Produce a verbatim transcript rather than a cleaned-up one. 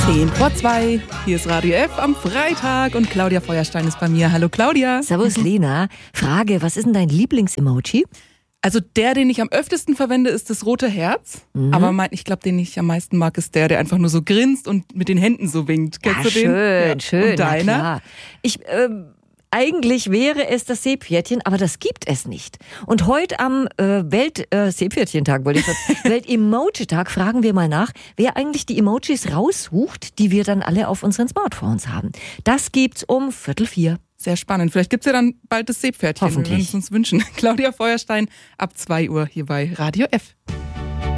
Zehn vor zwei. Hier ist Radio F am Freitag und Claudia Feuerstein ist bei mir. Hallo Claudia. Servus Lena. Frage, was ist denn dein Lieblings-Emoji? Also der, den ich am öftesten verwende, ist das rote Herz. Mhm. Aber mein, ich glaube, den ich am meisten mag, ist der, der einfach nur so grinst und mit den Händen so winkt. Kennst ja, du den? Schön, ja. schön. Und deiner? Ich, ähm, eigentlich wäre es das Seepferdchen, aber das gibt es nicht. Und heute am äh, Welt-Seepferdchen-Tag, äh, wollte ich sagen, Welt-Emoji-Tag, fragen wir mal nach, wer eigentlich die Emojis raussucht, die wir dann alle auf unseren Smartphones haben. Das gibt's um Viertel vier. Sehr spannend. Vielleicht gibt's ja dann bald das Seepferdchen. Hoffentlich. Wir würden es uns wünschen. Claudia Feuerstein ab zwei Uhr hier bei Radio F.